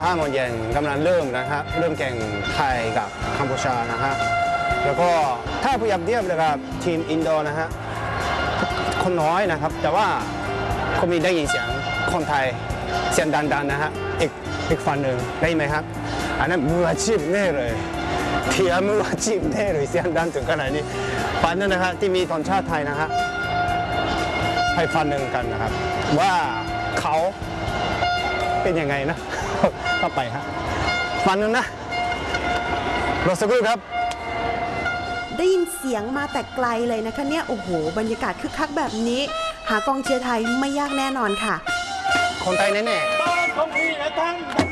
5 โมงเย็นกำลังเริ่มนะครับเริ่มแข่งไทยกับกัมพูชานะฮะแล้วก็ถ้าพยายามเทียบนะครับทีมอินโดนะฮะคนน้อยนะครับแต่ว่าเขามีได้ยินเสียงคนไทยเสียงดังๆนะฮะอีกฝั่งหนึ่งได้ไหมครับอันนั้นมืออาชีพแน่เลยเทียมืออาชีพแน่เลยเสียงดังถึงขนาดนี้ฝั่งนั้นนะครับที่มีธงชาติไทยนะฮะให้ฝั่งหนึ่งกันนะครับว่าเขาเป็นยังไงนะ ก็ไปฮะฝั่งนึงนะรอสักครู่ครับได้ยินเสียงมาแต่ไกลเลยนะคะเนี่ยโอ้โหบรรยากาศคึกคักแบบนี้หากองเชียร์ไทยไม่ยากแน่นอนค่ะคนไทยแน่ๆบ้านของพี่นะท่าน